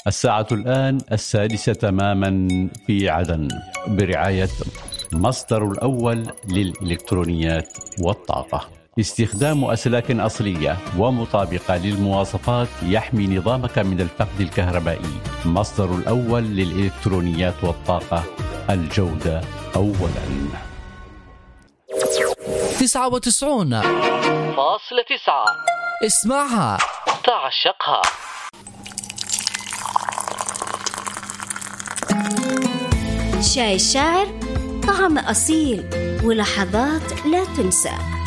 الساعة الآن 6:00 تماما في عدن، برعاية مصدر الأول للإلكترونيات والطاقة. استخدام أسلاك أصلية ومطابقة للمواصفات يحمي نظامك من الفقد الكهربائي. مصدر الأول للإلكترونيات والطاقة، الجودة أولا. 99.9 اسمعها، تعشقها. شاي الشاعر، طعم أصيل ولحظات لا تنسى.